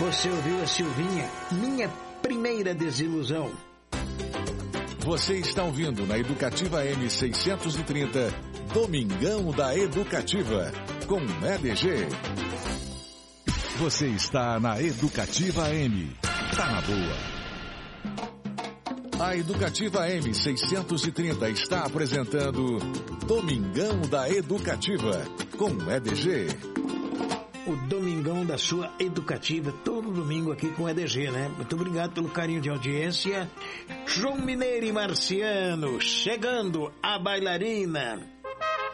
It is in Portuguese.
Você ouviu a Silvinha, Minha Primeira Desilusão. Você está ouvindo na Educativa M630, Domingão da Educativa, com EDG. Você está na Educativa M. Tá na boa. A Educativa M630 está apresentando Domingão da Educativa, com EDG. O Domingão da sua Educativa, todo domingo aqui com o EDG, né? Muito obrigado pelo carinho de audiência. João Mineiro e Marciano, chegando a bailarina.